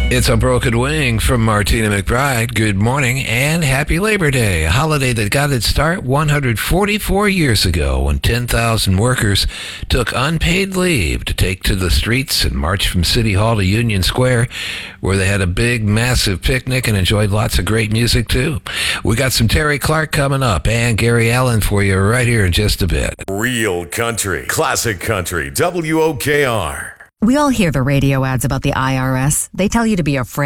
It's a broken wing from Martina McBride. Good morning and happy Labor Day, a holiday that got its start 144 years ago when 10,000 workers took unpaid leave to take to the streets and march from City Hall to Union Square, where they had a big, massive picnic and enjoyed lots of great music, too. We got some Terry Clark coming up and Gary Allen for you right here in just a bit. Real country, classic country, WOKR. We all hear the radio ads about the IRS. They tell you to be afraid.